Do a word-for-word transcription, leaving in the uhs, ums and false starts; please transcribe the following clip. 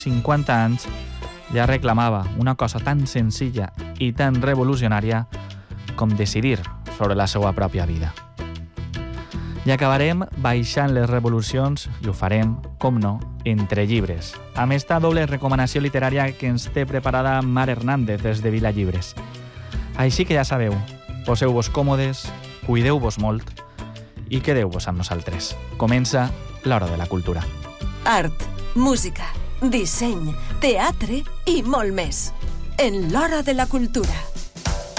cinquanta anys ja reclamava una cosa tan senzilla i tan revolucionària com decidir sobre la seva pròpia vida. I acabarem baixant les revolucions, i ho farem, com no, entre llibres, amb esta doble recomanació literària que ens té preparada Mar Hernández des de Vila Llibres. Així que ja sabeu, poseu-vos còmodes, cuideu-vos molt i quedeu-vos amb nosaltres. Comença l'Hora de la Cultura. Art, música, disseny, teatre i molt més. En l'Hora de la Cultura.